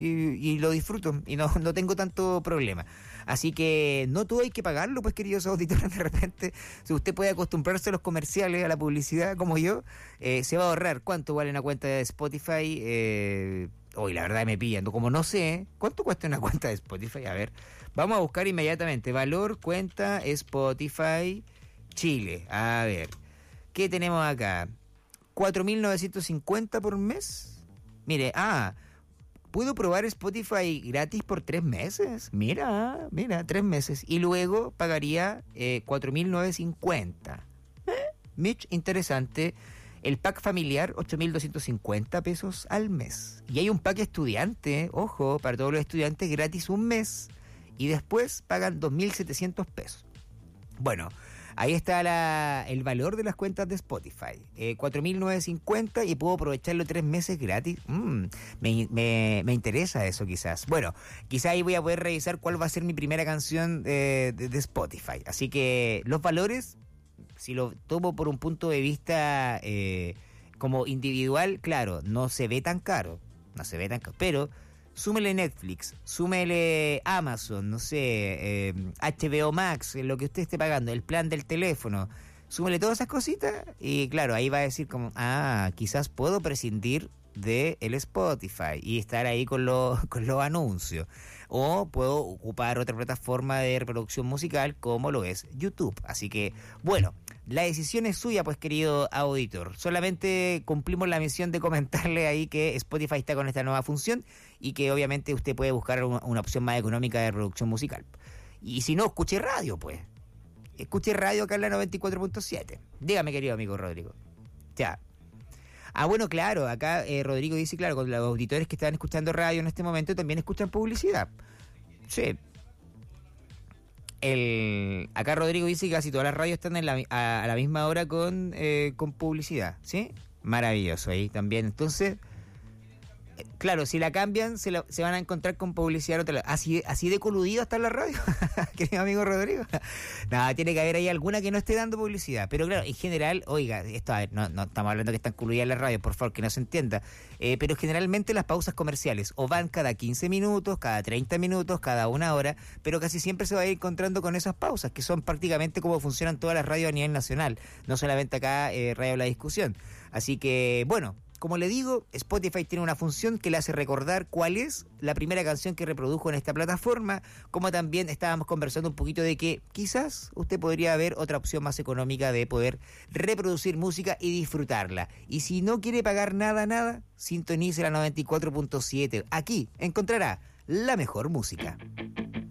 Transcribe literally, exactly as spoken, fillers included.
y, y lo disfruto y no, no tengo tanto problema. Así que no todo hay que pagarlo, pues, queridos auditores. De repente, si usted puede acostumbrarse a los comerciales, a la publicidad, como yo, eh, se va a ahorrar. ¿Cuánto vale una cuenta de Spotify? Eh, hoy la verdad me pillan, como no sé, ¿cuánto cuesta una cuenta de Spotify? A ver, vamos a buscar inmediatamente. Valor, cuenta, Spotify, Chile. A ver, ¿qué tenemos acá? cuatro mil novecientos cincuenta por mes. Mire, ah... ¿puedo probar Spotify gratis por tres meses? Mira, mira, tres meses. Y luego pagaría eh, cuatro mil novecientos cincuenta. ¿Eh? Mitch, interesante. El pack familiar, ocho mil doscientos cincuenta pesos al mes. Y hay un pack estudiante, ojo, para todos los estudiantes, gratis un mes. Y después pagan dos mil setecientos pesos. Bueno, ahí está la, el valor de las cuentas de Spotify. Eh, cuatro mil novecientos cincuenta y puedo aprovecharlo tres meses gratis. Mm, me, me, me interesa eso quizás. Bueno, quizás ahí voy a poder revisar cuál va a ser mi primera canción eh, de, de Spotify. Así que los valores, si lo tomo por un punto de vista eh, como individual, claro, no se ve tan caro. No se ve tan caro, pero... súmele Netflix, súmele Amazon, no sé, eh, H B O Max, lo que usted esté pagando, el plan del teléfono, súmele todas esas cositas y claro, ahí va a decir como, ah, quizás puedo prescindir de el Spotify y estar ahí con los con los anuncios, o puedo ocupar otra plataforma de reproducción musical como lo es YouTube. Así que, bueno, la decisión es suya, pues, querido auditor. Solamente cumplimos la misión de comentarle ahí que Spotify está con esta nueva función y que obviamente usted puede buscar una, una opción más económica de reproducción musical. Y si no, escuche radio, pues. Escuche radio acá en la noventa y cuatro punto siete. Dígame, querido amigo Rodrigo. Ya. Ah, bueno, claro, acá eh, Rodrigo dice, claro, con los auditores que están escuchando radio en este momento también escuchan publicidad. Sí. El, acá Rodrigo dice que casi todas las radios están en la, a, a la misma hora con, eh, con publicidad, ¿sí? Maravilloso ahí también. Entonces, eh, claro, si la cambian, se, la, se van a encontrar con publicidad en otra lado. Así, así de coludido está la radio, querido amigo Rodrigo. Nada, tiene que haber ahí alguna que no esté dando publicidad. Pero claro, en general, oiga, esto, a ver, no, no estamos hablando que están coludidas las radios, por favor, que no se entienda. Eh, pero generalmente las pausas comerciales o van cada quince minutos, cada treinta minutos, cada una hora, pero casi siempre se va a ir encontrando con esas pausas, que son prácticamente como funcionan todas las radios a nivel nacional, no solamente acá, eh, Radio La Discusión. Así que, bueno, como le digo, Spotify tiene una función que le hace recordar cuál es la primera canción que reprodujo en esta plataforma, como también estábamos conversando un poquito de que quizás usted podría ver otra opción más económica de poder reproducir música y disfrutarla. Y si no quiere pagar nada, nada, sintonice la noventa y cuatro punto siete. Aquí encontrará la mejor música.